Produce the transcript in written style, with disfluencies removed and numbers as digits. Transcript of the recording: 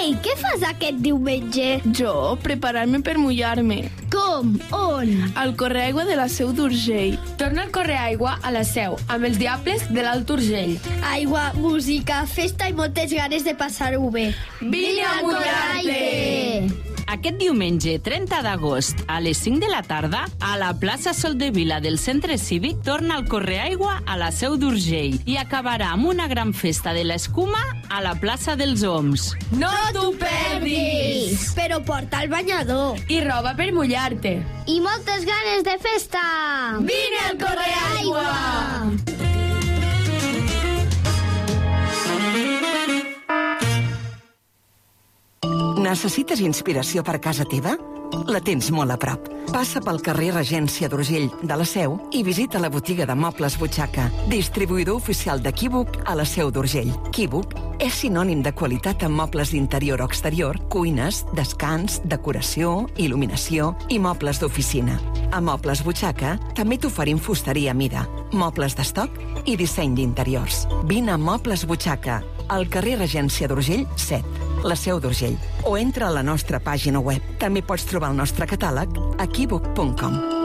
Ei, què fas aquest diumenge? Jo, preparar-me per mullar-me. Com? On? Al Correaigua de la Seu d'Urgell. Torna al Correaigua a la Seu, amb els Diables de l'Alt Urgell. Aigua, música, festa i moltes ganes de passar-ho bé. Vine a mullar-te! Aquest diumenge 30 d'agost a les 5 de la tarda a la plaça Soldevila del Centre Cívic torna el Correaigua a la Seu d'Urgell i acabarà amb una gran festa de l'escuma a la plaça dels Oms. No t'ho perdis! Però porta el banyador. I roba per mullar-te. I moltes ganes de festa! Vine al Correaigua! Necessites inspiració per casa teva? La tens molt a prop. Passa pel carrer Regència d'Urgell de la Seu i visita la botiga de mobles Butxaca, distribuïdor oficial de Kibuc a la Seu d'Urgell. Kibuc és sinònim de qualitat en mobles d'interior o exterior, cuines, descans, decoració, il·luminació i mobles d'oficina. A Mobles Butxaca també t'oferim fusteria a mida, mobles d'estoc i disseny d'interiors. Vine a Mobles Butxaca, al carrer Regència d'Urgell 7, la Seu d'Urgell, o entra a la nostra pàgina web. També pots trobar el nostre catàleg a kibuc.com.